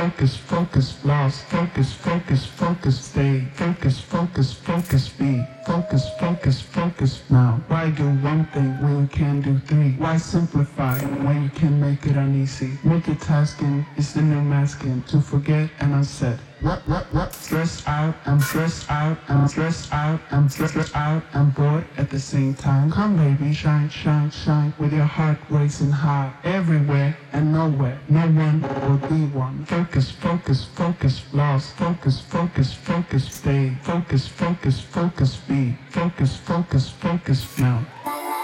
focus, focus, lost, focus, focus, focus, stay, focus, focus, focus, be, focus, focus, focus now. Why do one thing when you can do three? Why simplify when you can make it uneasy? Multitasking is the new masking to forget and unset. What? Stressed out, I'm stressed out, I'm stressed out, I'm stressed out, I'm bored at the same time. Come baby, shine, shine, shine, with your heart racing high. Everywhere and nowhere, no one will be one. Focus, focus, focus, lost, focus, focus, focus, stay, focus, focus, focus, be, focus, focus, focus, now.